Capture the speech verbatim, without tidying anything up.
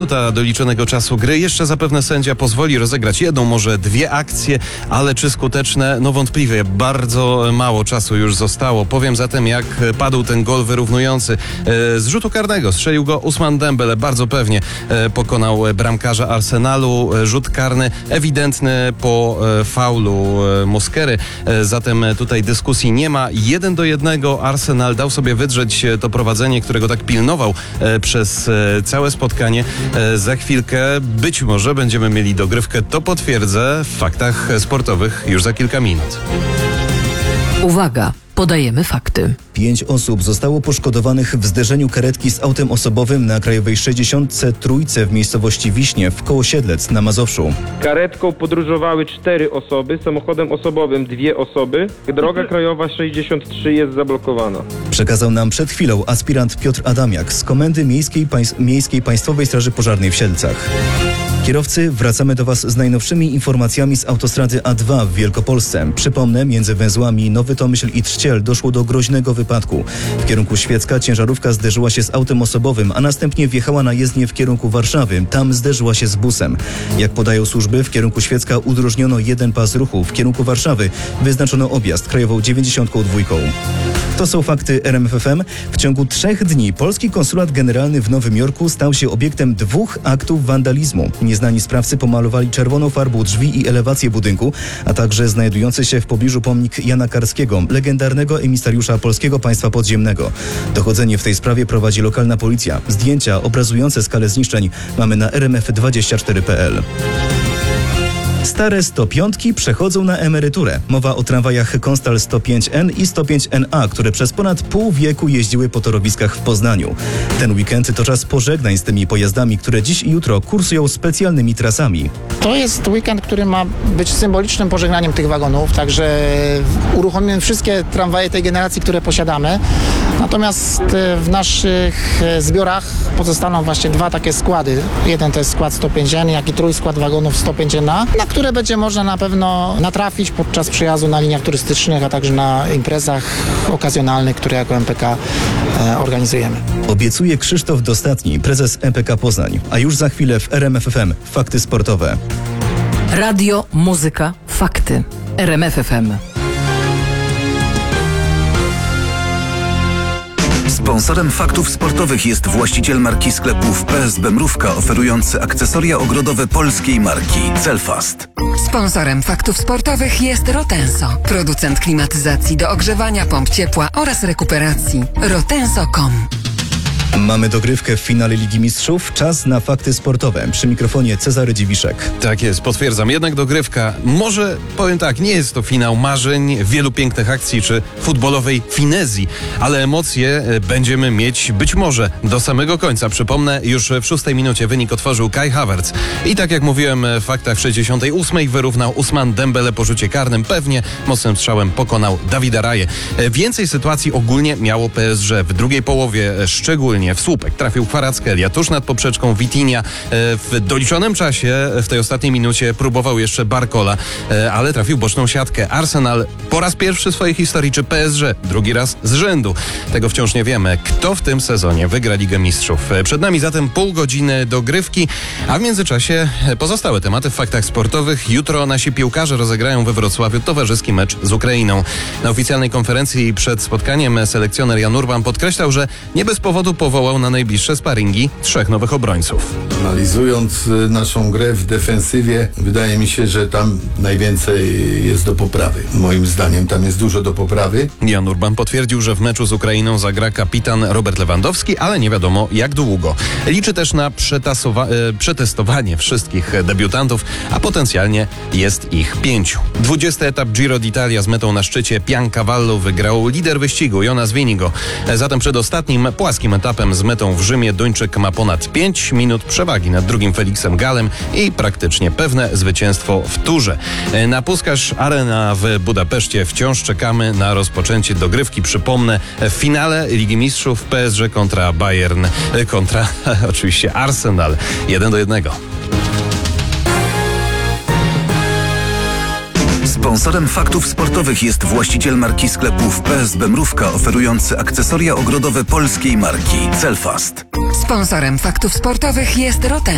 minuta doliczonego czasu gry. Jeszcze zapewne sędzia pozwoli rozegrać jedną, może dwie akcje, ale czy skuteczne? No wątpliwie. Bardzo mało czasu już zostało. Powiem zatem, jak padł ten gol wyrównujący. Z rzutu karnego strzelił go Ousmane Dembele. Bardzo pewnie pokonał bramkarza Arsenalu. Rzut karny ewidentny po faulu Mosquery. Zatem tutaj dyskusji nie ma. Jeden do jednego Arsenal dał sobie wydrzeć to prowadzenie, którego tak pilnował przez całe spotkanie. Za chwilkę być może będziemy mieli dogrywkę. To potwierdzę w faktach sportowych już za kilka minut. Uwaga! Podajemy fakty. Pięć osób zostało poszkodowanych w zderzeniu karetki z autem osobowym na Krajowej sześćdziesiątce Trójce w miejscowości Wiśnie w Kołosiedlec na Mazowszu. Karetką podróżowały cztery osoby, samochodem osobowym dwie osoby. Droga krajowa sześćdziesiąt trzy jest zablokowana. Przekazał nam przed chwilą aspirant Piotr Adamiak z Komendy Miejskiej, Pańs- Miejskiej Państwowej Straży Pożarnej w Sielcach. Kierowcy, wracamy do Was z najnowszymi informacjami z autostrady A dwa w Wielkopolsce. Przypomnę, między węzłami Nowy Tomyśl i Trzciel doszło do groźnego wypadku. W kierunku Świecka ciężarówka zderzyła się z autem osobowym, a następnie wjechała na jezdnię w kierunku Warszawy. Tam zderzyła się z busem. Jak podają służby, w kierunku Świecka udrożniono jeden pas ruchu. W kierunku Warszawy wyznaczono objazd krajową dziewięćdziesiątką dwójką. To są fakty R M F F M. W ciągu trzech dni polski konsulat generalny w Nowym Jorku stał się obiektem dwóch aktów wandalizmu. Nieznani sprawcy pomalowali czerwoną farbą drzwi i elewację budynku, a także znajdujący się w pobliżu pomnik Jana Karskiego, legendarnego emisariusza Polskiego Państwa Podziemnego. Dochodzenie w tej sprawie prowadzi lokalna policja. Zdjęcia obrazujące skalę zniszczeń mamy na r m f dwadzieścia cztery kropka p l. Stare sto pięć przechodzą na emeryturę. Mowa o tramwajach Konstal sto pięć N i sto pięć N A, które przez ponad pół wieku jeździły po torowiskach w Poznaniu. Ten weekend to czas pożegnań z tymi pojazdami, które dziś i jutro kursują specjalnymi trasami. To jest weekend, który ma być symbolicznym pożegnaniem tych wagonów, także uruchomimy wszystkie tramwaje tej generacji, które posiadamy. Natomiast w naszych zbiorach pozostaną właśnie dwa takie składy. Jeden to jest skład sto pięć N, jak i trójskład wagonów sto pięć N A, na które będzie można na pewno natrafić podczas przyjazdu na liniach turystycznych, a także na imprezach okazjonalnych, które jako M P K e, organizujemy. Obiecuje Krzysztof Dostatni, prezes M P K Poznań. A już za chwilę w R M F F M fakty sportowe. Radio, muzyka, fakty. R M F F M. Sponsorem faktów sportowych jest właściciel marki sklepów P S B Mrówka, oferujący akcesoria ogrodowe polskiej marki Celfast. Sponsorem faktów sportowych jest Rotenso, producent klimatyzacji do ogrzewania, pomp ciepła oraz rekuperacji. rotenso kropka com. Mamy dogrywkę w finale Ligi Mistrzów. Czas na fakty sportowe. Przy mikrofonie Cezary Dziwiszek. Tak jest, potwierdzam. Jednak dogrywka. Może, powiem tak, nie jest to finał marzeń, wielu pięknych akcji czy futbolowej finezji, ale emocje będziemy mieć być może do samego końca. Przypomnę, już w szóstej minucie wynik otworzył Kai Havertz. I tak jak mówiłem w faktach, w sześćdziesiątej ósmej wyrównał Ousmane Dembele po rzucie karnym. Pewnie mocnym strzałem pokonał Davida Raję. Więcej sytuacji ogólnie miało P S G. W drugiej połowie szczególnie w słupek trafił Kvaratskhelia tuż nad poprzeczką Vitinha. W doliczonym czasie, w tej ostatniej minucie próbował jeszcze Barcola, ale trafił boczną siatkę. Arsenal po raz pierwszy w swojej historii, czy P S G drugi raz z rzędu. Tego wciąż nie wiemy. Kto w tym sezonie wygra Ligę Mistrzów? Przed nami zatem pół godziny dogrywki, a w międzyczasie pozostałe tematy w faktach sportowych. Jutro nasi piłkarze rozegrają we Wrocławiu towarzyski mecz z Ukrainą. Na oficjalnej konferencji przed spotkaniem selekcjoner Jan Urban podkreślał, że nie bez powodu powołał na najbliższe sparingi trzech nowych obrońców. Analizując naszą grę w defensywie, wydaje mi się, że tam najwięcej jest do poprawy. Moim zdaniem tam jest dużo do poprawy. Jan Urban potwierdził, że w meczu z Ukrainą zagra kapitan Robert Lewandowski, ale nie wiadomo jak długo. Liczy też na przetasowa- przetestowanie wszystkich debiutantów, a potencjalnie jest ich pięciu. Dwudziesty etap Giro d'Italia z metą na szczycie Piancavallo wygrał lider wyścigu Jonas Vingegaard. Zatem przed ostatnim płaskim etapem z metą w Rzymie Duńczyk ma ponad pięć minut przewagi nad drugim Felixem Galem i praktycznie pewne zwycięstwo w turze. Na Puskás Arena w Budapeszcie wciąż czekamy na rozpoczęcie dogrywki. Przypomnę, w finale Ligi Mistrzów P S G kontra Bayern, kontra oczywiście Arsenal. Jeden do jednego. Sponsorem faktów sportowych jest właściciel marki sklepów P S B Mrówka, oferujący akcesoria ogrodowe polskiej marki Celfast. Sponsorem faktów sportowych jest Rotenso.